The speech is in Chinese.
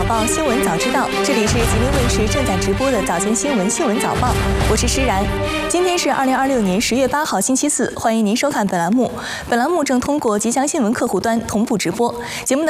报新闻早知道，这里是吉林卫视正在直播的早间新闻早报，我是施然。今天是2026年10月8号星期四，欢迎您收看本栏目。本栏目正通过吉祥新闻客户端同步直播。节目的